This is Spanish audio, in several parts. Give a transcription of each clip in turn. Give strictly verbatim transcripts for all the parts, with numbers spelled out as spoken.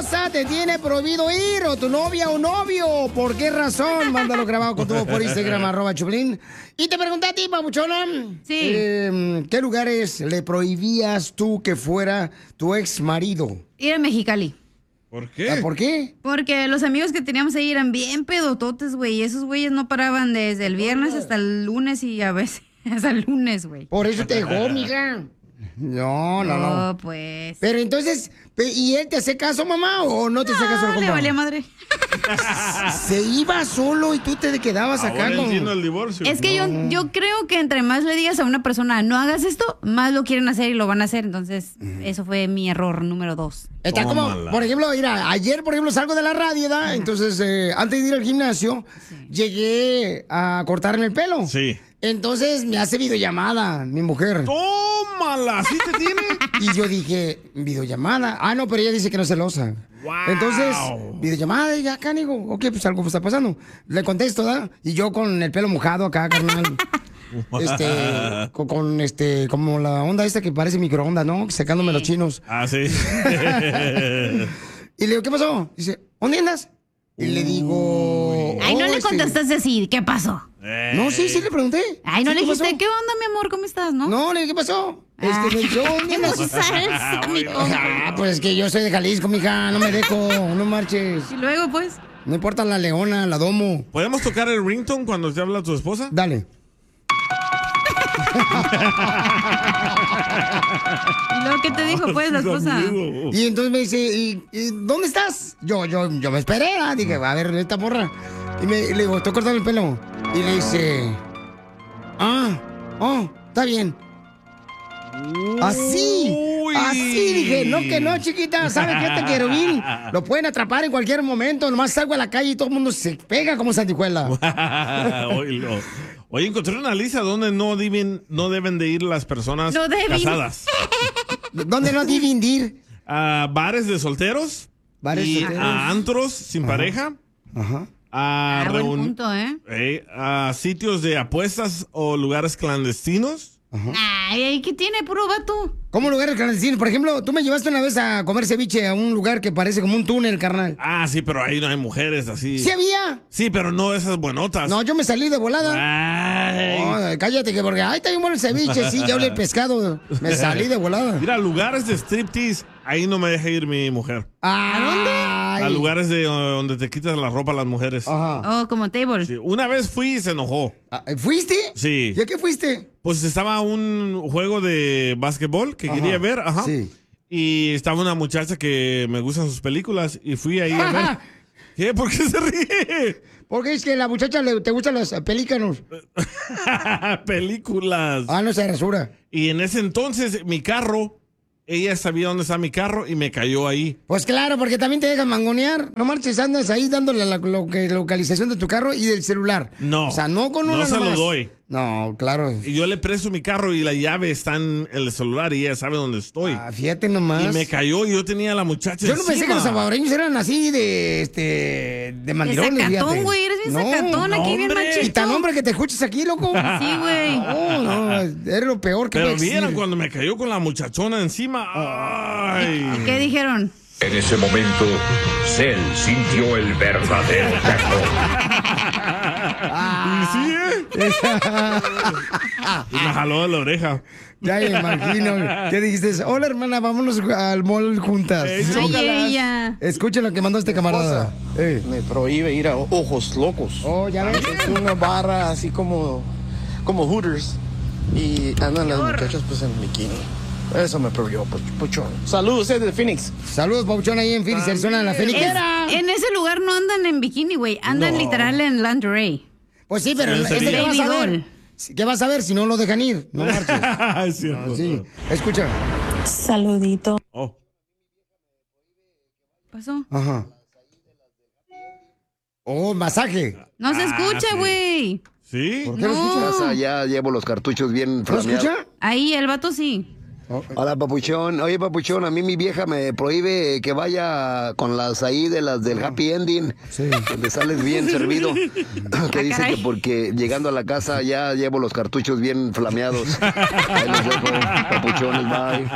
esposa te tiene prohibido ir o tu novia o novio. ¿Por qué razón? Mándalo grabado con tu voz por Instagram, arroba Choplin. Y te pregunté a ti, papuchona. Sí. Eh, ¿Qué lugares le prohibías tú que fuera tu ex marido? Ir a Mexicali. ¿Por qué? Ah, ¿por qué? Porque los amigos que teníamos ahí eran bien pedototes, güey. Y esos güeyes no paraban desde el viernes hasta el lunes y a veces hasta el lunes, güey. Por eso te dejó, mija. No, no, no. No, pues. Pero entonces, pe- ¿y él te hace caso, mamá, o no te hace caso? No, le valía madre. Se iba solo y tú te quedabas acá Ahora con... entiendo el divorcio. Es que yo, yo creo que entre más le digas a una persona no hagas esto, más lo quieren hacer y lo van a hacer. Entonces, eso fue mi error número dos. Está como, Tómala. por ejemplo, mira, ayer, por ejemplo, salgo de la radio, ¿da? Entonces, eh, antes de ir al gimnasio, llegué a cortarme el pelo. Sí. Entonces, me hace videollamada mi mujer. ¡Tómala! ¿Sí te tiene? Y yo dije, ¿videollamada? Ah, no, pero ella dice que no es celosa. Wow. Entonces, videollamada, y ya acá, digo, ok, pues algo está pasando. Le contesto, ¿da? Y yo con el pelo mojado acá, carnal. Este, con, con, este, como la onda esta que parece microondas, ¿no? Secándome los chinos. Ah, sí. Y le digo, ¿qué pasó? Dice, ¿dónde andas? Y le digo... Ay, no "Oh, le este, contestaste así. ¿Qué pasó? No, sí, sí le pregunté. Ay, no Sí, le ¿qué dijiste, pasó? ¿qué onda, mi amor? ¿Cómo estás, no? No, le dije, ¿qué pasó? Ah, Este, me dijo, ¿dónde qué andas? salsa, mi compa. Ah, pues es que yo soy de Jalisco, mija, no me dejo, no marches. Y luego, pues, No importa la leona, la domo. ¿Podemos tocar el ringtone cuando te habla tu esposa? Dale. ¿y luego qué te dijo, pues, la esposa? Y entonces me dice, ¿y, y dónde estás? Yo, yo, yo me esperé, ¿ah? Dije, a ver, esta morra. Y me, le digo, estoy cortando el pelo. Y le dice, ah, oh, está bien. Así, Uy. así dije, no que no, chiquita, ¿sabes qué? Este querubín lo pueden atrapar en cualquier momento, nomás salgo a la calle y todo el mundo se pega como sandijuela. Oílo. Oye, encontré una lista donde no deben, no deben de ir las personas No deben. casadas. ¿Dónde no deben de ir? A bares de solteros. Bares y solteros. a antros sin pareja. Ajá. A, Ah, buen reun- punto, ¿eh? eh, a sitios de apuestas o lugares clandestinos. Ay, ay, ¿qué tiene, puro vato? ¿Cómo lugares clandestinos? Por ejemplo, tú me llevaste una vez a comer ceviche a un lugar que parece como un túnel, carnal. Ah, sí, pero ahí no hay mujeres así. ¿Sí había? Sí, pero no esas buenotas. No, yo me salí de volada. Ay. No, cállate, que porque, ay, está bien bueno el ceviche, sí, ya hablé el pescado. Me salí de volada. Mira, lugares de striptease, ahí no me deja ir mi mujer. ¿A dónde? A lugares de uh, donde te quitas la ropa a las mujeres. Ajá. Oh, como table. Sí, una vez fui y se enojó. Ah, ¿Fuiste? Sí. ¿Y a qué fuiste? Pues estaba un juego de básquetbol que Ajá. quería ver, ajá. Sí. Y estaba una muchacha que me gustan sus películas y fui ahí a ver. ¿Qué? ¿Por qué se ríe? Porque es que a la muchacha le, te gustan los pelícanos. Películas. Ah, no se rasura. Y en ese entonces mi carro, ella sabía dónde está mi carro y me cayó ahí. Pues claro, porque también te dejan mangonear. No marches, andas ahí dándole la lo que- localización de tu carro y del celular. No. O sea, no con No una se lo nomás. doy. No, claro. Y yo le presto mi carro y la llave está en el celular y ella sabe dónde estoy. Ah, fíjate nomás. Y me cayó y yo tenía a la muchacha Yo no pensé encima. que los salvadoreños eran así de, este, de mandilones, sacatón, fíjate. güey, eres bien sacatón, no, aquí bien hombre. machito. Y tan hombre que te escuches aquí, loco. Sí, güey. No, no, eres lo peor que Pero puede vieron existir. cuando me cayó con la muchachona encima. Ay. ¿Qué dijeron? En ese momento, Cell sintió el verdadero terror. Y sí, ¿eh? Y me jaló de la oreja. Ya me imagino. ¿Qué dijiste? Hola, hermana, vámonos al mall juntas. Ey, Ay, chócalas. ella. Escucha lo que mandó este camarada. Eh. Me prohíbe ir a Ojos Locos. Oh, ya ves. Es una barra así como, como Hooters. Y andan las muchachas pues en bikini. Eso me prohibió, puch- puchón. Saludos, es de Phoenix. Saludos, Pauchón, ahí en Phoenix, Arizona, en la Phoenix. Es- en ese lugar no andan en bikini, güey. Andan No. literal en lingerie. Pues sí, pero Sí, este, sería. ¿qué vas a Baby ver? doll. ¿Qué vas a ver si no lo dejan ir? No marches. Es cierto. Ah, sí. Escucha. Saludito. Oh. ¿Qué pasó? Ajá. Oh, masaje. No se Ah, escucha, sí. güey. ¿Sí? ¿Por qué lo No. escuchas? Ya llevo los cartuchos bien ¿Lo flameados. escucha? Ahí, el vato sí. Hola, papuchón. Oye, papuchón, a mí mi vieja me prohíbe que vaya con las ahí de las del happy ending, Sí. donde sales bien servido. Que dice caray. que porque llegando a la casa ya llevo los cartuchos bien flameados. Ahí los dejo, papuchones, bye.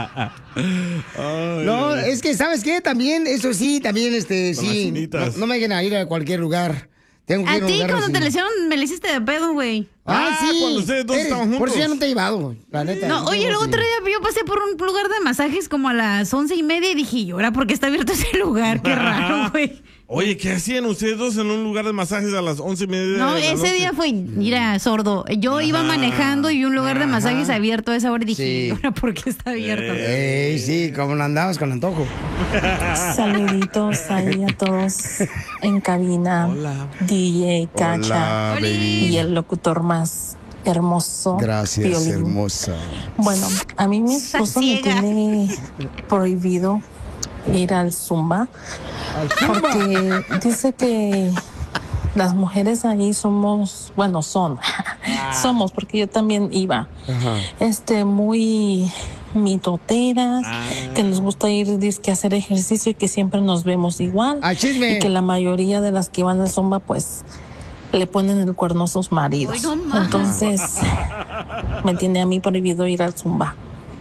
Ay, No, ay. es que, ¿sabes qué? También, eso sí, también, este, Con las sí. No, chinitas. no me dejen a ir a cualquier lugar. Tengo que A ir a un ti lugar cuando así. te le hicieron, me le hiciste de pedo, güey. Ah, Ah, sí. cuando ustedes dos Eres- estaban Por eso ya juntos. no te he llevado, la neta. No, oye, tengo luego que- otro día yo pasé por un lugar de masajes como a las once y media y dije, ¿y ahora por qué está abierto ese lugar? Qué raro, güey. Oye, ¿qué hacían ustedes dos en un lugar de masajes a las once y media No, de la ese noche? día fue, mira, sordo. Yo iba manejando y vi un lugar de masajes abierto a esa hora y dije, Sí. ¿y ahora por qué está abierto? Ey, sí, como no andabas con antojo. Saluditos ahí a todos en cabina. D J, Cacha Hola, y baby. el locutor más hermoso. Gracias, Piolín. hermosa. Bueno, a mí mi esposo me Ciega. tiene prohibido ir al Zumba porque dice que las mujeres ahí somos, bueno, son, somos, porque yo también iba, Ajá. este, muy mitoteras, que nos gusta ir dizque, a hacer ejercicio y que siempre nos vemos igual. ¡Al chisme! Y que la mayoría de las que van al Zumba, pues, le ponen el cuerno a sus maridos. Ay, no más. Entonces, me tiene a mí prohibido ir al Zumba.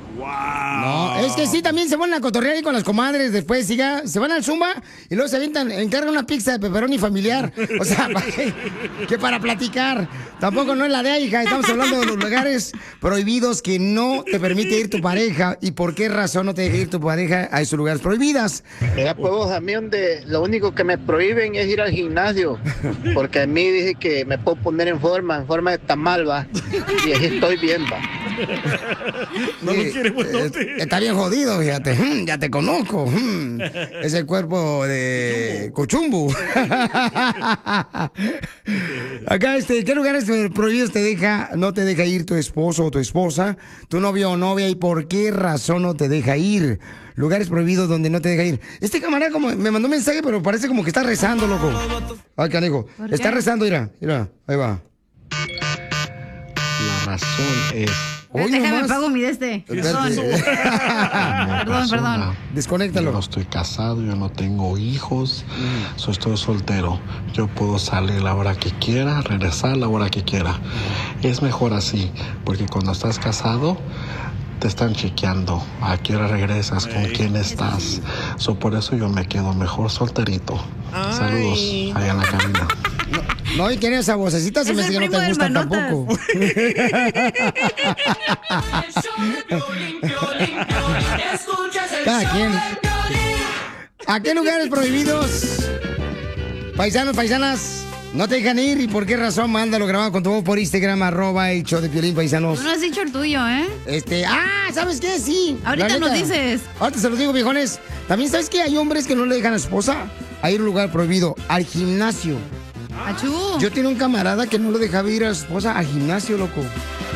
No, es que sí, también se van a cotorrear ahí con las comadres después, siga, se van al Zumba y luego se avientan, encargan una pizza de pepperoni familiar. O sea, ¿para qué? Que para platicar. Tampoco no es la de ahí, hija. Estamos hablando de los lugares prohibidos que no te permite ir tu pareja. ¿Y por qué razón no te deja ir tu pareja a esos lugares prohibidos? Mira, pues a mí donde lo único que me prohíben es ir al gimnasio, porque a mí dice que me puedo poner en forma, en forma de tamal, va, y así estoy bien, va. No Sí, lo quiere, buenote. eh, Está bien jodido, fíjate. Mm, ya te conozco. Mm, es el cuerpo de Cochumbu. Acá, este, ¿qué lugares prohibidos te deja, no te deja ir tu esposo o tu esposa, tu novio o novia, y por qué razón no te deja ir? Lugares prohibidos donde no te deja ir. Este camarada como me mandó un mensaje, pero parece como que está rezando, loco. Ay, canijo. ¿Por Está qué? rezando, mira, mira, ahí va. La razón es... Hoy Déjame, nomás. pago mi de este. Perdón. Espérate. Perdón, perdón. Yo no Desconéctalo. estoy casado, yo no tengo hijos, so estoy soltero. Yo puedo salir la hora que quiera, regresar la hora que quiera. Es mejor así, porque cuando estás casado te están chequeando a qué hora regresas, con quién estás. So por eso yo me quedo mejor solterito. Saludos allá en la cabina. No, y quién es esa vocecita, se Es me el dice que no primo te del gusta Manotas. tampoco. Cada quien. ¿A qué lugares prohibidos? Paisanos, paisanas, no te dejan ir. ¿Y por qué razón? Mándalo grabado con tu voz por Instagram, arroba el show de Piolín, paisanos. Tú no has dicho el tuyo, ¿eh? Este, ah, ¿sabes qué? Sí. Ahorita la nos neta. dices. Ahorita se los digo, viejones. También, ¿sabes qué? Hay hombres que no le dejan a su esposa a ir a un lugar prohibido, al gimnasio. Achú. Yo tenía un camarada que no lo dejaba ir a su esposa al gimnasio, loco.